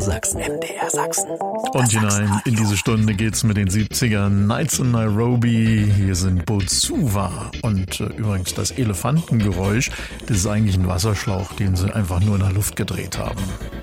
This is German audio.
Sachsen. MDR Sachsen. Und hinein in diese Stunde geht's mit den 70ern. Nights in Nairobi. Hier sind Bozuwa. Und übrigens das Elefantengeräusch, das ist eigentlich ein Wasserschlauch, den sie einfach nur in der Luft gedreht haben.